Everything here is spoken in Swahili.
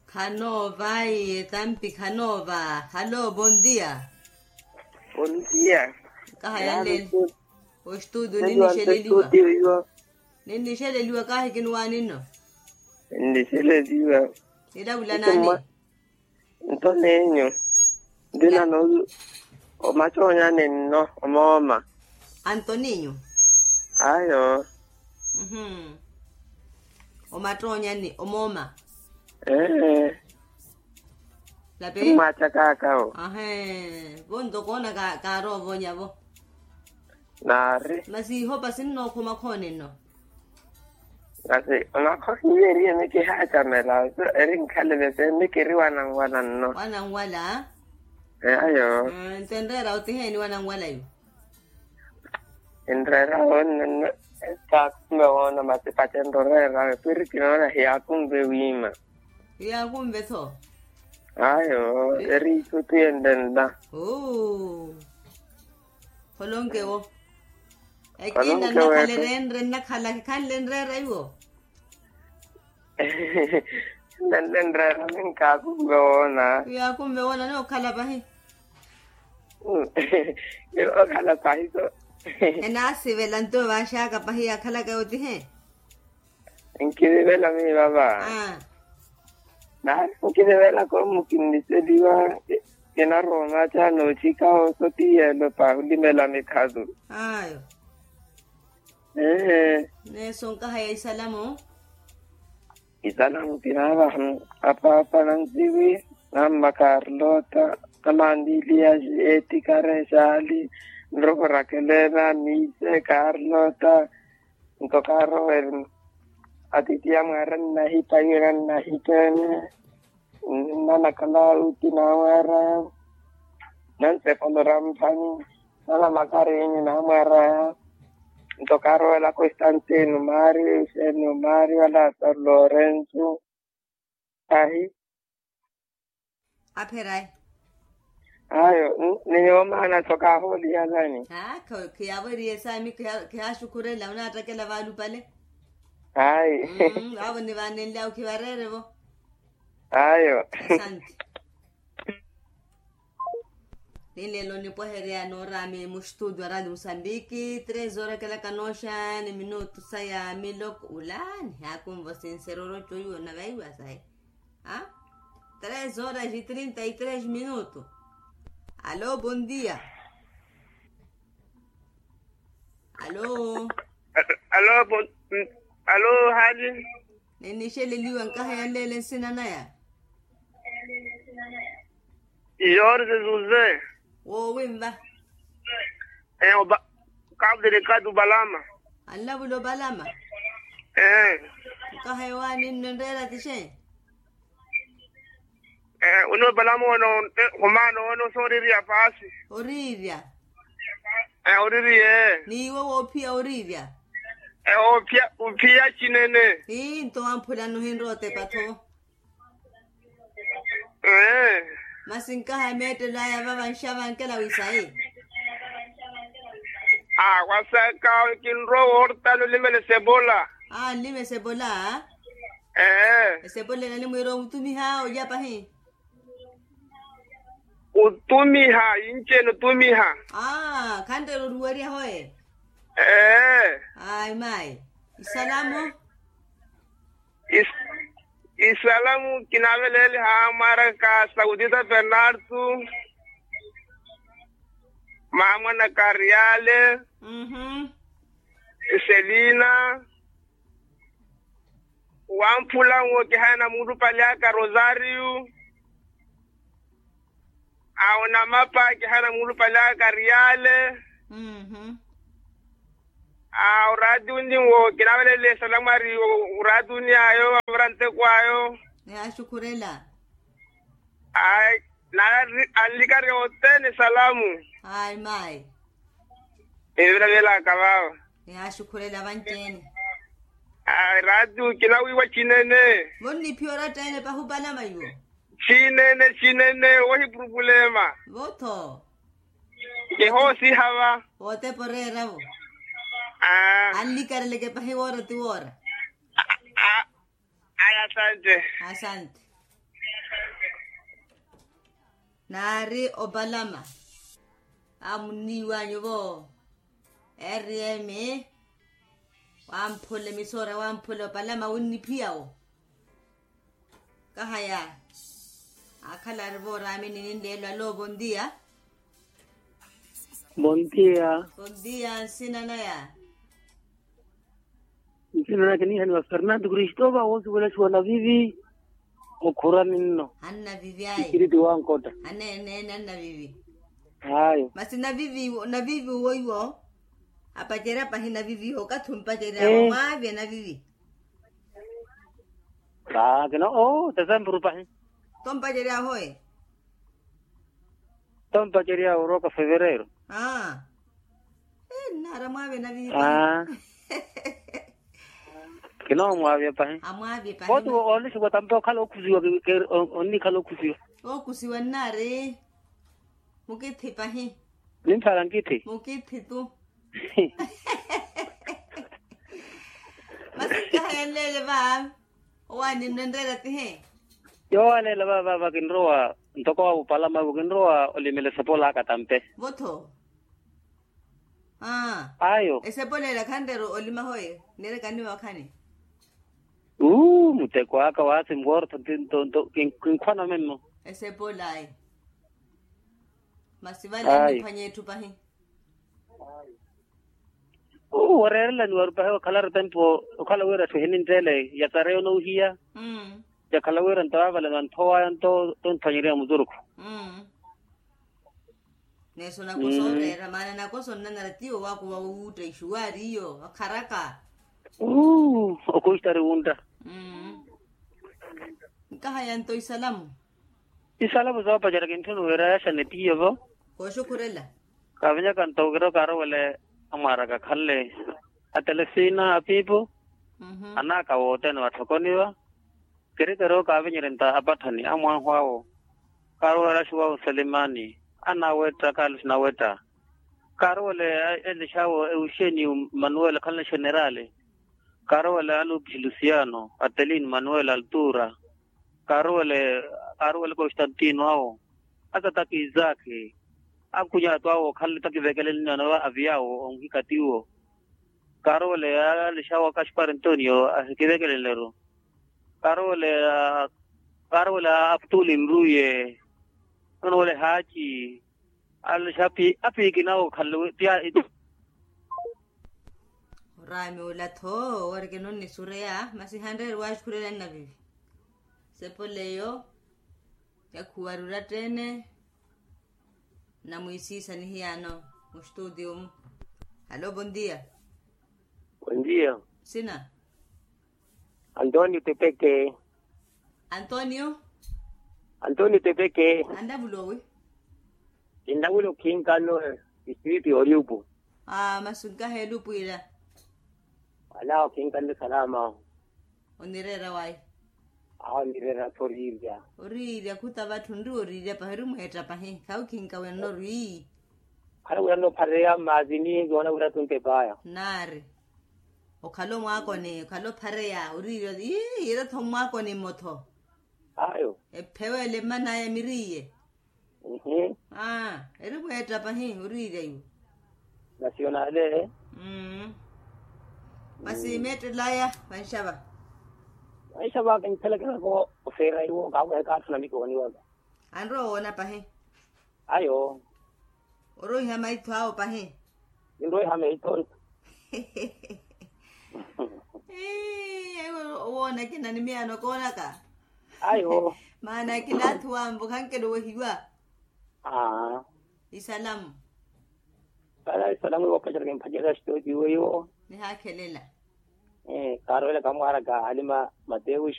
Canova y Tampi Canova. Hello, bom dia. Bom dia. Kaya lel. O estudo Nani nini wantestudio sheleliwa. hiyo. Nini sheleliwa kahi kinwa nino. Ndiselediwa. Ila ula nani? Ntonenyo. Ndina no omachonya neno omoma. Antoninho. Ayo. O matronya ni omoma. Lape. Macha kakao. Bondo kona ka robo nyabo. Nari. Masi hopa sinno kuma kone no. Kasi ona khosiyeri ne ke ha chamela. So erin khalebe se ne ke riwana ngwana no. Wana ngwala. Ayo. Entendera utiheni wana ngwala yo. Entrera on está me ona mate patendorera pirikina ya kumbe wima. Ya kumbe to. Ayo, eri kutiendenda. Kolonge wo. Kolonge Ekina wo. na kale na kala renre rayo. Nendendera ninka kumbe ona. Ya kumbe wona no kala bahi. Yo kala pahiso. Ena se velanto va shaka bahi akala ka oti he. Enkide vela mi baba. Na enkide vela como kindise diwa kena Roma cha no chika o sotia lo pa dimela mi khadu. Ayo. Ne son ka hay salamu. Isalamu tinaba apa nanziwi namma Carlota tamandilia etika resali Robo Raquelena, Mise, Carlota, Tocaro, Atitia Maran, Nahita, Nahitan, Nanakala, Utinawara, Nanse Poloram Pani, Nala Macarin, Namara, Tocaro, la Constantino, Mario, Senio Mario, la San Lorenzo, Ahi. Aperai. Ayo, niyo maana toka holi ya nani? Kia wari esa mi kia shukure la una atake la valu pale. Ay. Awo ni vanende au kiwarere vo. Ayo. Asante. Nile lo ni poheria no rame mu studio Radio Mozambique, 3 horas que la canosha ni minuto saya milok ulan. Hakum vo sincero choyo na vai wasai. 3 horas e 33 minutos. Alô, bom dia. Alô. Alô, Hadi. Nini shele liwa nkaha ya lele sinana ya. Jorge José. Wimba. Oba Cabo Delicado Balama. Allah bulo balama. Nkaha ya wani nndera tishe. Uno Balama ono humano ono soriria pasi. Oriria. Oriria. Ni wo pia oriria. Upia chinene. Nto ampula no hinrote pato. Masinkaha mete la ya baba nshaba nkela wisai. Wasaka kinro horta no limele cebola. Lime cebola. Cebola na limwiro mtumi hao japa hii. Utumiha, inche no tumiha. Kande ruwaria hoe. Ay mai. Isalamu. Isalamu kinavelele ha mara ka Saudita Bernardo. Mama na Cariale. Selina. Wampula ngoke hana mudu paliaka Rosario. Auna mapa ki hana mulu pala Cariale. Uraduni wo kinawele le salamari uraduni ayo abrante kwayo. Ya shukurela. Ay, na alikari otene salamu. Ay mai. Ebra vela kabao. Ya shukurela bantene. Ay, radu kinawi wa chinene. Bonni piora tane pa hubala mayo. Chinene, wahi problema. Voto. Que hosi hawa. Vote por rabo. Alikari leke pa hiwara tu ora. Asante. Asante. Nari obalama. Amuniwa nyobo. Erieme. Wampule misora wampule obalama unipiao. Kahaya. Akala ribora mini nindelo alo buen día. Buen día. Buen día, sinanaya. Sinana kani hani wa Fernando Cristóbal wosu wala shwana vivi. Okura minno. Anna vivi ai. Kiriti wankota. Anna vivi. Hayo. Masi na vivi woiwo. Apajera pahina vivi hoka tumpajera mwavi na vivi. Kena Desember pahin. Tumpajera hoi. Tumpajera Europa febrero. Nara mwavi na vivi. Kena mwavi pahin. Mwavi pahin. Kotu oni shwa tampo kalo kuziwa oni kalo kuziwa. Kuziwa nare. Mukithi pahin. Nimpala ngiti. Mukithi tu. Masika helele ba. Wani nendera tihe. Yo alele ba kinroa ntoko wa palama kinroa olimele sepola katampe. Voto. Ayo. Esepole la kandero olima hoye. Nere kani wakani. Muteko aka wasi mgorto tinto kinkwana menno. Esepola ai. Masivale nipanye tupahi. Warela ni warupahe kala tempo kala wera tuhinin tele ya tareo no hiya. Ya kala wera ntawala nantoa nto tontanyiria muzuruku. Neso na kosore ramana na kosona narativo wako wa ute shuari yo akaraka. Okoistare unda. Kahaya nto isalamu. Isalamu za pajara kintono wera shanetiyo bo. Ko shukurela. Kavenya kanto gero karo wale amara ka khalle atelesina apipo anaka wote no athokoniwa kere kero kavenyerenta apathani amwa hwao karo rashwa Selemani ana weta kalis na weta karo le elishawo Eugenio Manuel khalle generale karo le alu Luciano Atelin Manuel Altura karo le Constantino ao akataki zake akunya twao khalle takivekele nana aviao ongikatiwo karole alishawa Kashpar Antonio akivekele lero karole Abdul Mruye onole haji alishapi apikinao khalle tia rame ulatho warke nonni surea masi 100 wash kurela na vivi sepoleyo ya kuwarura tene na muisisa ni hiano mu studio. Hello, buen día. Buen día. Sina. Antonio Tepeque. Antonio Tepeque. Anda bulowi. Indabulo kinkano distrito Oriupu. Masunka helupu ila. Alao kinkano salama. Onirera wai. Nirera toriria. Oriria kuta watu ndu oriria paheru muhetra pahe. Kau kinka weno rui. Kala wano parea mazini zona uratunte baya. Nare. Okalo mwako ne, okalo parea. Oriria ira thomwako ne moto. Ayo. Pewe le mana ya miriye. Eru muhetra pahe oriria yu. Nacionale. Masi metre laya manshaba. Aisha ba kan telekana ko ofera iwo gawa ka tsunami ko ni waga. Anro ona pahe. Ayo. Oro hama itwao pahe. Ndoi hame ito. Ona kina ni miano kona ka. Ayo. Maana kila tuambo kanke do hiwa. Isalamu. Salamu wa pajar kan pajar studio yo. Ni hakelela. Karo le kamara ka Halima Mateo